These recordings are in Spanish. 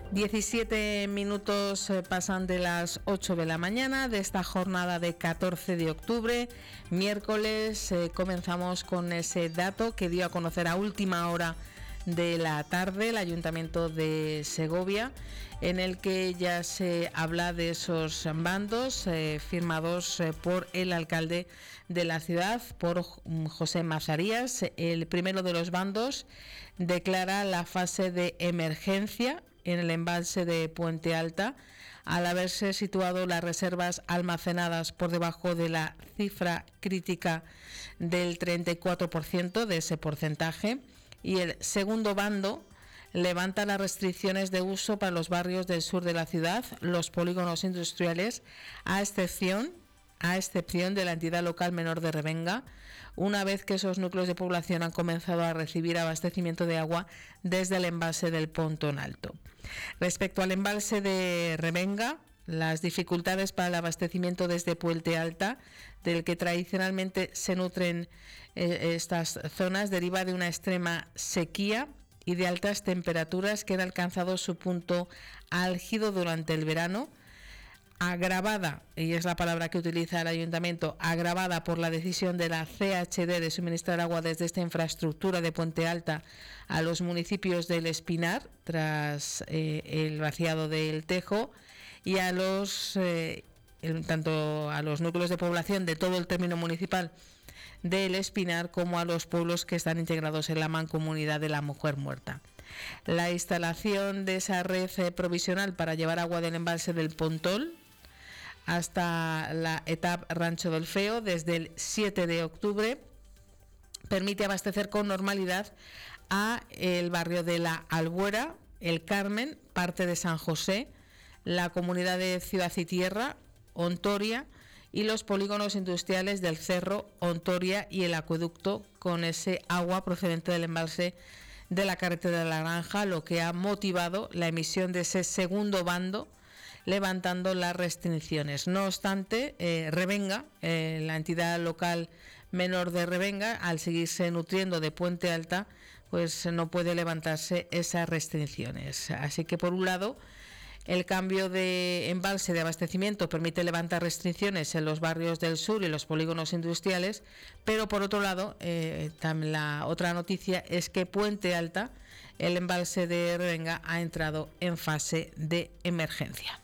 17 minutos pasan de las 8 de la mañana de esta jornada de 14 de octubre, miércoles. Comenzamos con ese dato que dio a conocer a última hora de la tarde el Ayuntamiento de Segovia, en el que ya se habla de esos bandos firmados por el alcalde de la ciudad, por José Mazarías. El primero de los bandos declara la fase de emergencia en el embalse de Puente Alta, al haberse situado las reservas almacenadas por debajo de la cifra crítica del 34% de ese porcentaje. Y el segundo bando levanta las restricciones de uso para los barrios del sur de la ciudad, los polígonos industriales, a excepción de la entidad local menor de Revenga, una vez que esos núcleos de población han comenzado a recibir abastecimiento de agua desde el embalse del Pontón Alto. Respecto al embalse de Revenga, las dificultades para el abastecimiento desde Puente Alta, del que tradicionalmente se nutren estas zonas, deriva de una extrema sequía y de altas temperaturas que han alcanzado su punto álgido durante el verano, agravada, y es la palabra que utiliza el ayuntamiento, agravada por la decisión de la CHD de suministrar agua desde esta infraestructura de Puente Alta a los municipios del Espinar tras el vaciado del Tejo, y a tanto a los núcleos de población de todo el término municipal del Espinar como a los pueblos que están integrados en la mancomunidad de la Mujer Muerta. La instalación de esa red provisional para llevar agua del embalse del Pontol hasta la etapa Rancho del Feo desde el 7 de octubre permite abastecer con normalidad a el barrio de la Albuera, el Carmen, parte de San José, la comunidad de Ciudad y Tierra, Ontoria, y los polígonos industriales del Cerro, Ontoria y el acueducto, con ese agua procedente del embalse de la carretera de la Granja, lo que ha motivado la emisión de ese segundo bando, levantando las restricciones. No obstante, Revenga, la entidad local menor de Revenga, al seguirse nutriendo de Puente Alta, pues no puede levantarse esas restricciones. Así que, por un lado, el cambio de embalse de abastecimiento permite levantar restricciones en los barrios del sur y los polígonos industriales, pero por otro lado, también la otra noticia es que Puente Alta, el embalse de Revenga, ha entrado en fase de emergencia.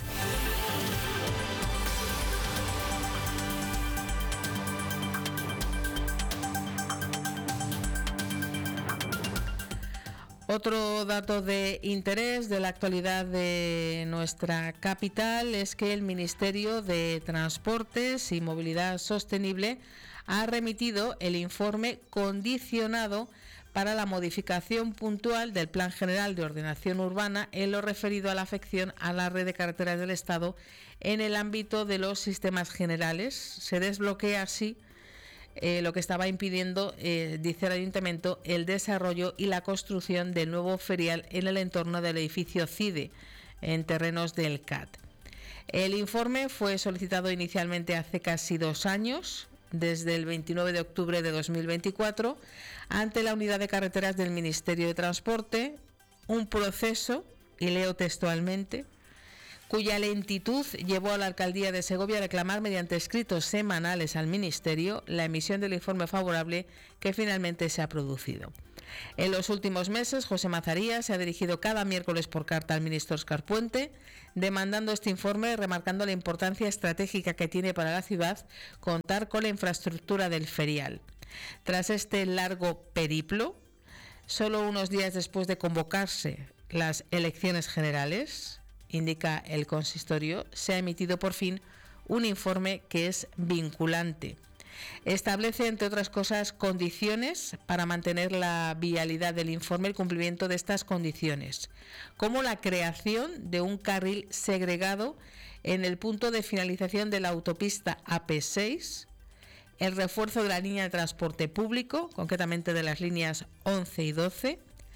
Otro dato de interés de la actualidad de nuestra capital es que el Ministerio de Transportes y Movilidad Sostenible ha remitido el informe condicionado para la modificación puntual del Plan General de Ordenación Urbana en lo referido a la afección a la red de carreteras del Estado en el ámbito de los sistemas generales. Se desbloquea así lo que estaba impidiendo, dice el Ayuntamiento, el desarrollo y la construcción del nuevo ferial en el entorno del edificio CIDE, en terrenos del CAT. El informe fue solicitado inicialmente hace casi 2 años, desde el 29 de octubre de 2024, ante la Unidad de Carreteras del Ministerio de Transporte, un proceso, y leo textualmente, cuya lentitud llevó a la Alcaldía de Segovia a reclamar mediante escritos semanales al Ministerio la emisión del informe favorable que finalmente se ha producido. En los últimos meses, José Mazarías se ha dirigido cada miércoles por carta al ministro Óscar Puente, demandando este informe, remarcando la importancia estratégica que tiene para la ciudad contar con la infraestructura del ferial. Tras este largo periplo, solo unos días después de convocarse las elecciones generales, indica el consistorio, se ha emitido por fin un informe que es vinculante. Establece, entre otras cosas, condiciones para mantener la vialidad del informe, el cumplimiento de estas condiciones, como la creación de un carril segregado en el punto de finalización de la autopista AP6, el refuerzo de la línea de transporte público, concretamente de las líneas 11 y 12,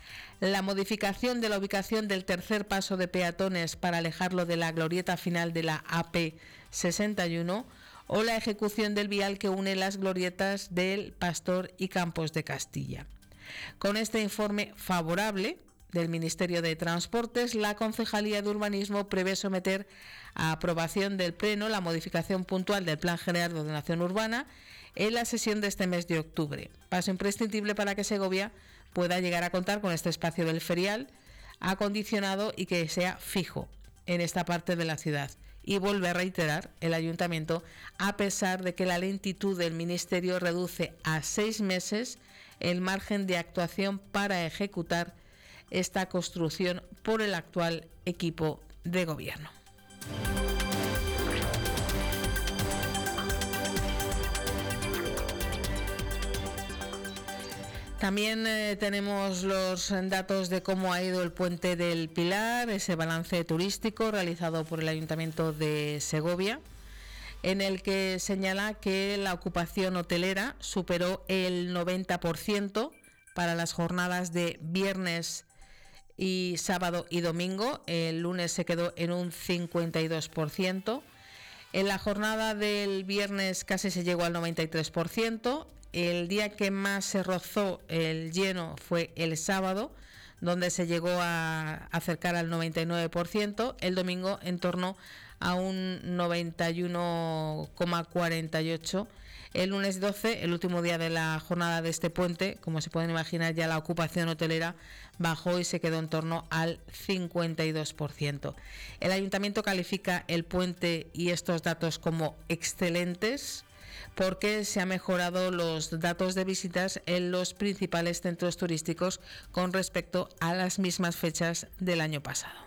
la modificación de la ubicación del tercer paso de peatones para alejarlo de la glorieta final de la AP61 o la ejecución del vial que une las glorietas del Pastor y Campos de Castilla. Con este informe favorable, del Ministerio de Transportes, la Concejalía de Urbanismo prevé someter a aprobación del Pleno la modificación puntual del Plan General de Ordenación Urbana en la sesión de este mes de octubre, paso imprescindible para que Segovia pueda llegar a contar con este espacio del ferial acondicionado y que sea fijo en esta parte de la ciudad. Y vuelve a reiterar el Ayuntamiento, a pesar de que la lentitud del Ministerio reduce a 6 meses el margen de actuación para ejecutar esta construcción por el actual equipo de gobierno. También tenemos los datos de cómo ha ido el Puente del Pilar, ese balance turístico realizado por el Ayuntamiento de Segovia, en el que señala que la ocupación hotelera superó el 90% para las jornadas de viernes y sábado y domingo. El lunes se quedó en un 52%. En la jornada del viernes casi se llegó al 93%. El día que más se rozó el lleno fue el sábado, donde se llegó a acercar al 99%. El domingo en torno a un 91,48%. El lunes 12, el último día de la jornada de este puente, como se pueden imaginar, ya la ocupación hotelera bajó y se quedó en torno al 52%. El Ayuntamiento califica el puente y estos datos como excelentes, porque se han mejorado los datos de visitas en los principales centros turísticos con respecto a las mismas fechas del año pasado.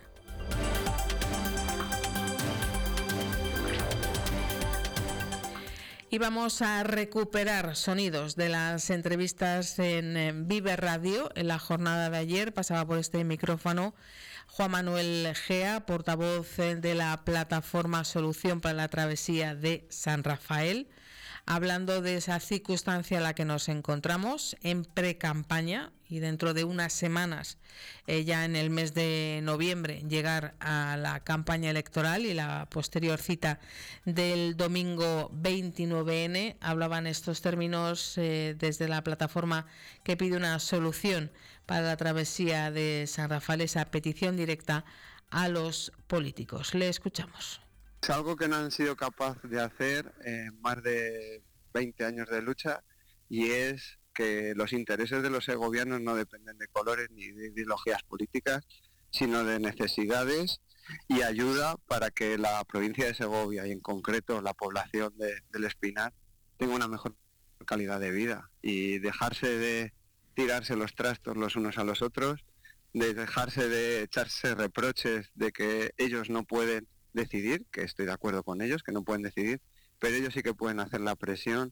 Y vamos a recuperar sonidos de las entrevistas en Vive Radio. En la jornada de ayer pasaba por este micrófono Juan Manuel Gea, portavoz de la plataforma Solución para la Travesía de San Rafael, hablando de esa circunstancia en la que nos encontramos en pre-campaña y dentro de unas semanas, ya en el mes de noviembre, llegar a la campaña electoral y la posterior cita del domingo 29N. Hablaban estos términos desde la plataforma que pide una solución para la travesía de San Rafael, esa petición directa a los políticos. Le escuchamos. Es algo que no han sido capaces de hacer en más de 20 años de lucha, y es que los intereses de los segovianos no dependen de colores ni de ideologías políticas, sino de necesidades y ayuda para que la provincia de Segovia y en concreto la población del Espinar tenga una mejor calidad de vida, y dejarse de tirarse los trastos los unos a los otros, de dejarse de echarse reproches de que ellos no pueden decidir, que estoy de acuerdo con ellos, que no pueden decidir, pero ellos sí que pueden hacer la presión,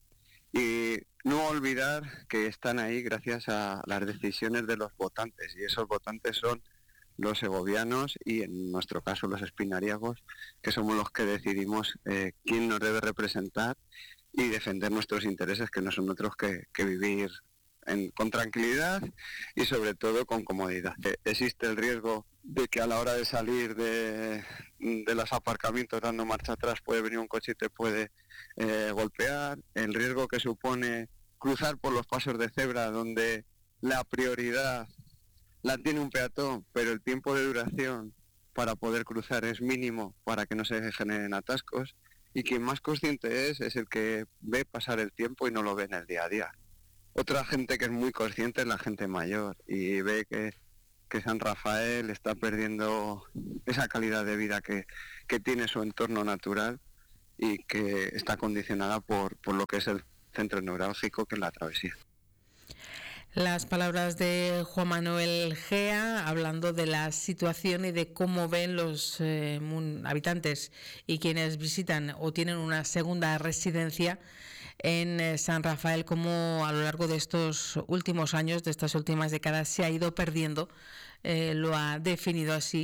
y no olvidar que están ahí gracias a las decisiones de los votantes, y esos votantes son los segovianos y en nuestro caso los espinariegos, que somos los que decidimos quién nos debe representar y defender nuestros intereses, que no son otros que vivir con tranquilidad y sobre todo con comodidad. Existe el riesgo de que a la hora de salir de los aparcamientos dando marcha atrás puede venir un coche y te puede golpear, el riesgo que supone cruzar por los pasos de cebra donde la prioridad la tiene un peatón, pero el tiempo de duración para poder cruzar es mínimo para que no se generen atascos, y quien más consciente es el que ve pasar el tiempo y no lo ve en el día a día. Otra gente que es muy consciente es la gente mayor, y ve que San Rafael está perdiendo esa calidad de vida que tiene su entorno natural y que está condicionada por lo que es el centro neurálgico, que es la travesía. Las palabras de Juan Manuel Gea, hablando de la situación y de cómo ven los habitantes y quienes visitan o tienen una segunda residencia en San Rafael, como a lo largo de estos últimos años, de estas últimas décadas, se ha ido perdiendo, lo ha definido así,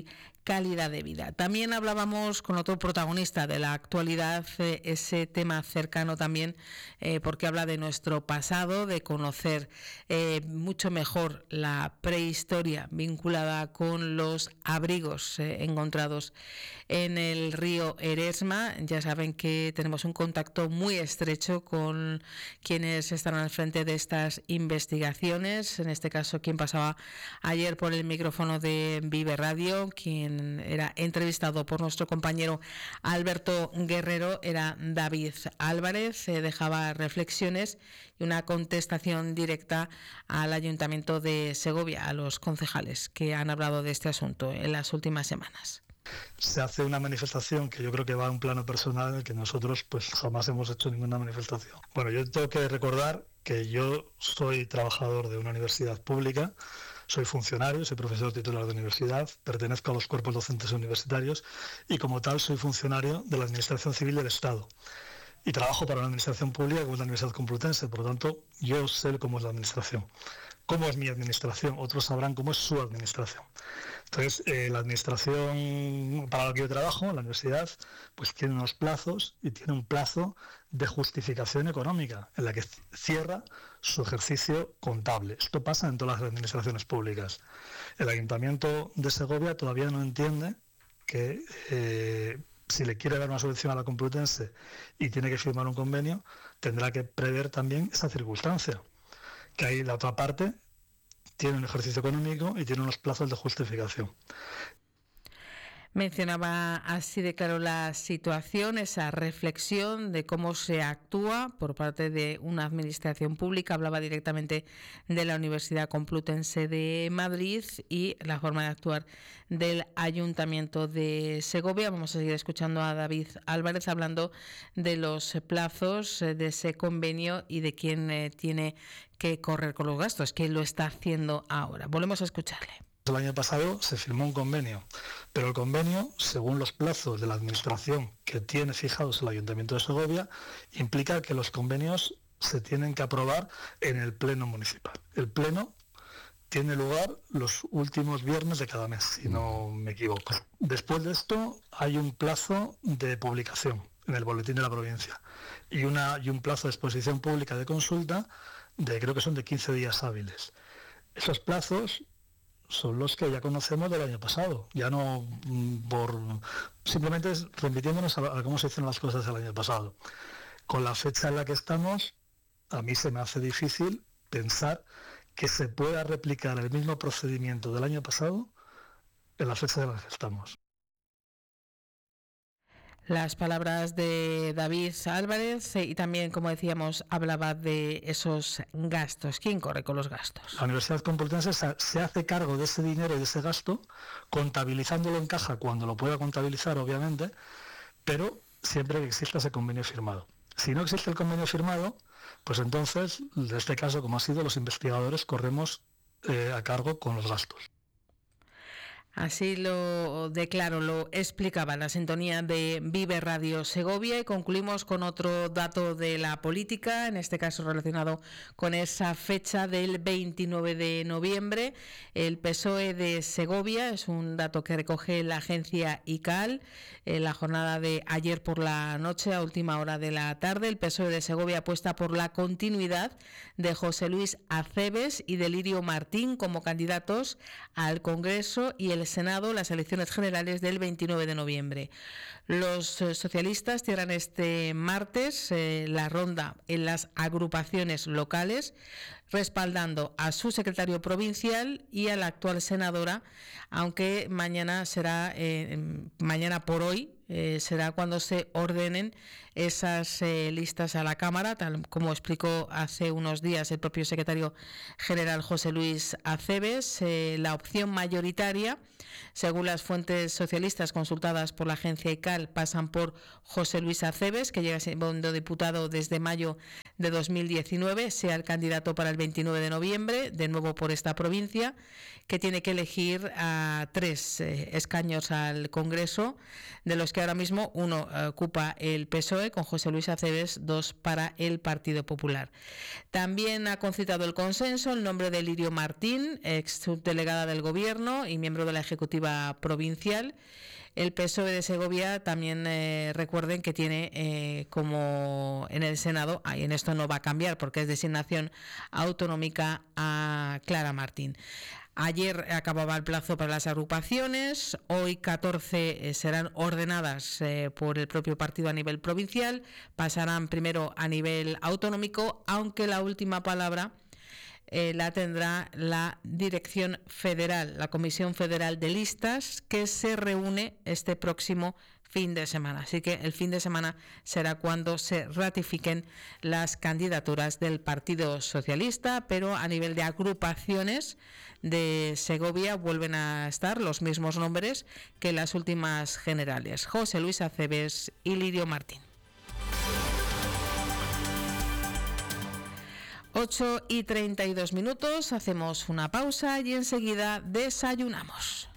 calidad de vida. También hablábamos con otro protagonista de la actualidad, ese tema cercano también, porque habla de nuestro pasado, de conocer mucho mejor la prehistoria vinculada con los abrigos encontrados en el río Eresma. Ya saben que tenemos un contacto muy estrecho con quienes están al frente de estas investigaciones, en este caso quien pasaba ayer por el micrófono de Vive Radio, quien era entrevistado por nuestro compañero Alberto Guerrero, era David Álvarez. Dejaba reflexiones y una contestación directa al Ayuntamiento de Segovia, a los concejales que han hablado de este asunto en las últimas semanas. Se hace una manifestación que yo creo que va a un plano personal en el que nosotros pues jamás hemos hecho ninguna manifestación. Bueno, yo tengo que recordar que yo soy trabajador de una universidad pública, soy funcionario, soy profesor titular de universidad, pertenezco a los cuerpos docentes universitarios y como tal soy funcionario de la Administración Civil del Estado. Y trabajo para una administración pública como es la Universidad Complutense, por lo tanto yo sé cómo es la administración. ¿Cómo es mi administración? Otros sabrán cómo es su administración. Entonces, la administración para la que yo trabajo, la universidad, pues tiene unos plazos y tiene un plazo de justificación económica en la que cierra su ejercicio contable. Esto pasa en todas las administraciones públicas. El Ayuntamiento de Segovia todavía no entiende que si le quiere dar una subvención a la Complutense y tiene que firmar un convenio, tendrá que prever también esa circunstancia. Que ahí la otra parte tiene un ejercicio económico y tiene unos plazos de justificación. Mencionaba así de claro la situación, esa reflexión de cómo se actúa por parte de una administración pública. Hablaba directamente de la Universidad Complutense de Madrid y la forma de actuar del Ayuntamiento de Segovia. Vamos a seguir escuchando a David Álvarez hablando de los plazos de ese convenio y de quién tiene que correr con los gastos, quién lo está haciendo ahora. Volvemos a escucharle. El año pasado se firmó un convenio, pero el convenio, según los plazos de la administración que tiene fijados el Ayuntamiento de Segovia, implica que los convenios se tienen que aprobar en el Pleno Municipal. El Pleno tiene lugar los últimos viernes de cada mes, si no me equivoco. Después de esto hay un plazo de publicación en el Boletín de la Provincia y un plazo de exposición pública de consulta creo que son de 15 días hábiles. Esos plazos son los que ya conocemos del año pasado, ya no simplemente remitiéndonos a cómo se hicieron las cosas el año pasado. Con la fecha en la que estamos, a mí se me hace difícil pensar que se pueda replicar el mismo procedimiento del año pasado en la fecha en la que estamos. Las palabras de David Álvarez y también, como decíamos, hablaba de esos gastos. ¿Quién corre con los gastos? La Universidad Complutense se hace cargo de ese dinero y de ese gasto, contabilizándolo en caja cuando lo pueda contabilizar, obviamente, pero siempre que exista ese convenio firmado. Si no existe el convenio firmado, pues entonces, en este caso, como ha sido, los investigadores corremos a cargo con los gastos. Así lo declaro, lo explicaba en la sintonía de Vive Radio Segovia y concluimos con otro dato de la política, en este caso relacionado con esa fecha del 29 de noviembre. El PSOE de Segovia, es un dato que recoge la agencia ICAL, en la jornada de ayer por la noche a última hora de la tarde. El PSOE de Segovia apuesta por la continuidad de José Luis Acebes y de Lirio Martín como candidatos al Congreso y el Senado las elecciones generales del 29 de noviembre. Los socialistas cierran este martes la ronda en las agrupaciones locales, respaldando a su secretario provincial y a la actual senadora, aunque mañana será, mañana por hoy, será cuando se ordenen esas listas a la Cámara, tal como explicó hace unos días el propio secretario general José Luis Acebes. La opción mayoritaria, según las fuentes socialistas consultadas por la agencia ICAL, pasan por José Luis Acebes, que llega siendo diputado desde mayo de 2019, sea el candidato para el 29 de noviembre, de nuevo por esta provincia, que tiene que elegir a 3 escaños al Congreso, de los que ahora mismo uno ocupa el PSOE con José Luis Acebes, 2 para el Partido Popular. También ha concitado el consenso el nombre de Lirio Martín, ex subdelegada del Gobierno y miembro de la Ejecutiva Provincial. El PSOE de Segovia también recuerden que tiene como en el Senado, y en esto no va a cambiar porque es designación autonómica, a Clara Martín. Ayer acababa el plazo para las agrupaciones, hoy 14 serán ordenadas por el propio partido a nivel provincial, pasarán primero a nivel autonómico, aunque la última palabra la tendrá la Dirección Federal, la Comisión Federal de Listas, que se reúne este próximo fin de semana. Así que el fin de semana será cuando se ratifiquen las candidaturas del Partido Socialista, pero a nivel de agrupaciones de Segovia vuelven a estar los mismos nombres que en las últimas generales: José Luis Acebes y Lirio Martín. 8:32, hacemos una pausa y enseguida desayunamos.